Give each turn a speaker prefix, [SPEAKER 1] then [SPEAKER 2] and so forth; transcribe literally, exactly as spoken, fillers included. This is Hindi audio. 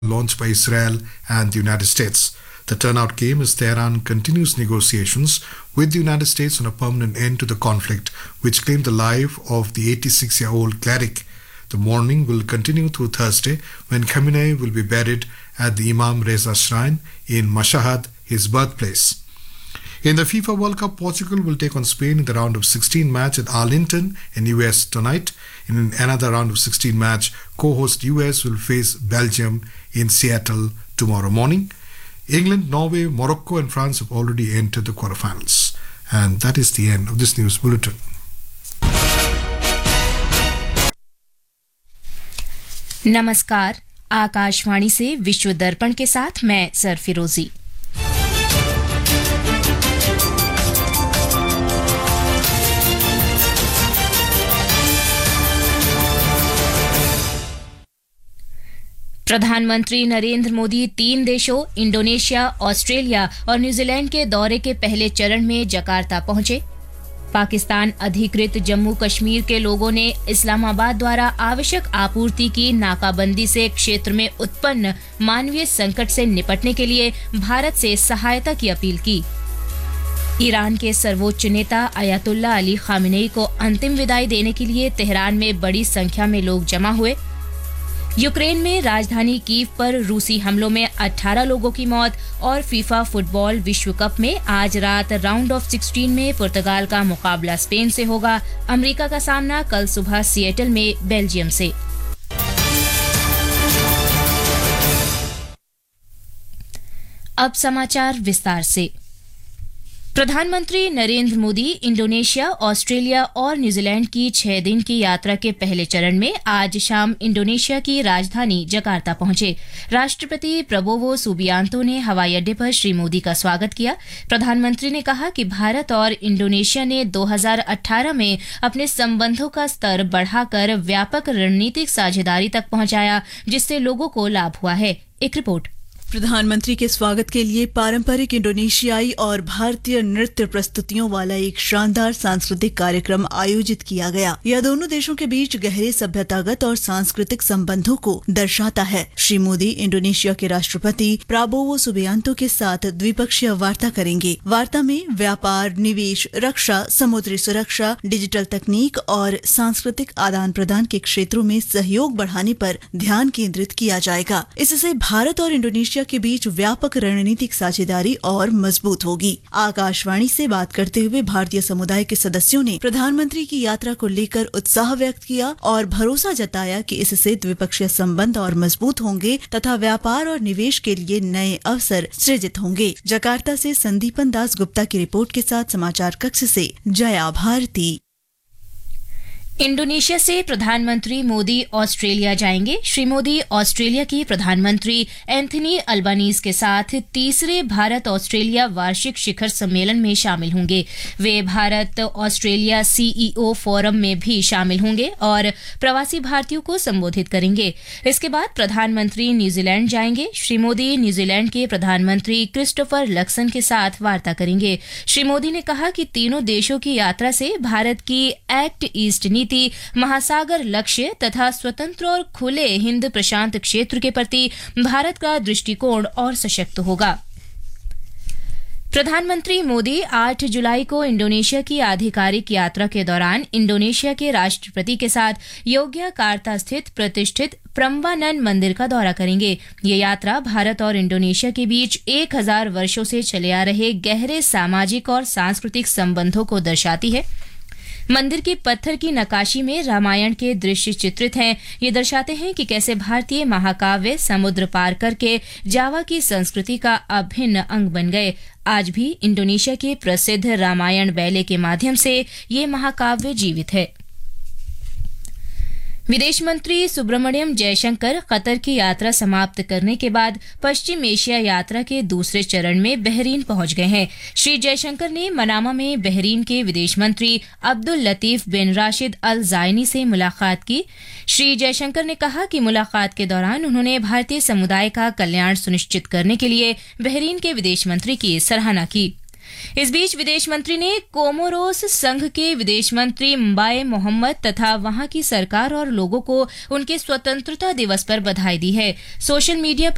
[SPEAKER 1] launched by Israel and the United States. The turnout came as Tehran continues negotiations with the United States on a permanent end to the conflict, which claimed the life of the eighty-six-year-old cleric. The mourning will continue through Thursday, when Khamenei will be buried at the Imam Reza Shrine in Mashhad, his birthplace. In the FIFA World Cup, Portugal will take on Spain in the round of sixteen match at Arlington in U S tonight. In another round of sixteen match, co-host U S will face Belgium in Seattle tomorrow morning. England, Norway, Morocco and France have already entered the quarterfinals. And that is the end of this news bulletin.
[SPEAKER 2] नमस्कार, आकाशवाणी से विश्व दर्पण के साथ मैं सर फिरोजी। प्रधानमंत्री नरेंद्र मोदी तीन देशों इंडोनेशिया, ऑस्ट्रेलिया और न्यूजीलैंड के दौरे के पहले चरण में जकार्ता पहुंचे। पाकिस्तान अधिकृत जम्मू कश्मीर के लोगों ने इस्लामाबाद द्वारा आवश्यक आपूर्ति की नाकाबंदी से क्षेत्र में उत्पन्न मानवीय संकट से निपटने के लिए भारत से सहायता की अपील की। ईरान के सर्वोच्च नेता अयातुल्ला अली खामेनेई को अंतिम विदाई देने के लिए तेहरान में बड़ी संख्या में लोग जमा हुए। यूक्रेन में राजधानी कीव पर रूसी हमलों में अठारह लोगों की मौत और फीफा फुटबॉल विश्व कप में आज रात राउंड ऑफ सिक्सटीन में पुर्तगाल का मुकाबला स्पेन से होगा। अमेरिका का सामना कल सुबह सिएटल में बेल्जियम से। अब समाचार विस्तार से। प्रधानमंत्री नरेंद्र मोदी इंडोनेशिया, ऑस्ट्रेलिया और न्यूजीलैंड की छह दिन की यात्रा के पहले चरण में आज शाम इंडोनेशिया की राजधानी जकार्ता पहुंचे। राष्ट्रपति प्रबोवो सुबियांतो ने हवाई अड्डे पर श्री मोदी का स्वागत किया। प्रधानमंत्री ने कहा कि भारत और इंडोनेशिया ने दो हज़ार अठारह में अपने संबंधों का स्तर बढ़ाकर व्यापक रणनीतिक साझेदारी तक पहुंचाया, जिससे लोगों को लाभ हुआ है। एक रिपोर्ट।
[SPEAKER 3] प्रधानमंत्री के स्वागत के लिए पारंपरिक इंडोनेशियाई और भारतीय नृत्य प्रस्तुतियों वाला एक शानदार सांस्कृतिक कार्यक्रम आयोजित किया गया। यह दोनों देशों के बीच गहरे सभ्यतागत और सांस्कृतिक संबंधों को दर्शाता है। श्री मोदी इंडोनेशिया के राष्ट्रपति प्राबोवो सुबियांतो के साथ द्विपक्षीय वार्ता करेंगे। वार्ता में व्यापार, निवेश, रक्षा, समुद्री सुरक्षा, डिजिटल तकनीक और सांस्कृतिक आदान प्रदान के क्षेत्रों में सहयोग बढ़ाने पर ध्यान केंद्रित किया जाएगा। इससे भारत और इंडोनेशिया के बीच व्यापक रणनीतिक साझेदारी और मजबूत होगी। आकाशवाणी से बात करते हुए भारतीय समुदाय के सदस्यों ने प्रधानमंत्री की यात्रा को लेकर उत्साह व्यक्त किया और भरोसा जताया कि इससे द्विपक्षीय संबंध और मजबूत होंगे तथा व्यापार और निवेश के लिए नए अवसर सृजित होंगे। जकार्ता से संदीपन दास गुप्ता की रिपोर्ट के साथ समाचार कक्ष से जया भारती।
[SPEAKER 2] इंडोनेशिया से प्रधानमंत्री मोदी ऑस्ट्रेलिया जाएंगे। श्री मोदी ऑस्ट्रेलिया के प्रधानमंत्री एंथनी अल्बानीज के साथ तीसरे भारत ऑस्ट्रेलिया वार्षिक शिखर सम्मेलन में शामिल होंगे। वे भारत ऑस्ट्रेलिया सीईओ फोरम में भी शामिल होंगे और प्रवासी भारतीयों को संबोधित करेंगे। इसके बाद प्रधानमंत्री न्यूजीलैंड जाएंगे। श्री मोदी न्यूजीलैंड के प्रधानमंत्री क्रिस्टोफर लक्सन के साथ वार्ता करेंगे। श्री मोदी ने कहा कि तीनों देशों की यात्रा से भारत की एक्ट ईस्ट नीति, महासागर लक्ष्य तथा स्वतंत्र और खुले हिंद प्रशांत क्षेत्र के प्रति भारत का दृष्टिकोण और सशक्त होगा। प्रधानमंत्री मोदी आठ जुलाई को इंडोनेशिया की आधिकारिक यात्रा के दौरान इंडोनेशिया के राष्ट्रपति के साथ योग्यकार्ता स्थित प्रतिष्ठित प्रम्बानन मंदिर का दौरा करेंगे। ये यात्रा भारत और इंडोनेशिया के बीच एक हजार वर्षों से चले आ रहे गहरे सामाजिक और सांस्कृतिक संबंधों को दर्शाती है। मंदिर की पत्थर की नक्काशी में रामायण के दृश्य चित्रित हैं। ये दर्शाते हैं कि कैसे भारतीय महाकाव्य समुद्र पार करके जावा की संस्कृति का अभिन्न अंग बन गए। आज भी इंडोनेशिया के प्रसिद्ध रामायण बैले के माध्यम से ये महाकाव्य जीवित है। विदेश मंत्री सुब्रमण्यम जयशंकर कतर की यात्रा समाप्त करने के बाद पश्चिम एशिया यात्रा के दूसरे चरण में बहरीन पहुंच गए हैं। श्री जयशंकर ने मनामा में बहरीन के विदेश मंत्री अब्दुल लतीफ बिन राशिद अल ज़ायनी से मुलाकात की। श्री जयशंकर ने कहा कि मुलाकात के दौरान उन्होंने भारतीय समुदाय का कल्याण सुनिश्चित करने के लिए बहरीन के विदेश मंत्री की सराहना की। इस बीच विदेश मंत्री ने कोमोरोस संघ के विदेश मंत्री म्बाए मोहम्मद तथा वहां की सरकार और लोगों को उनके स्वतंत्रता दिवस पर बधाई दी है। सोशल मीडिया पर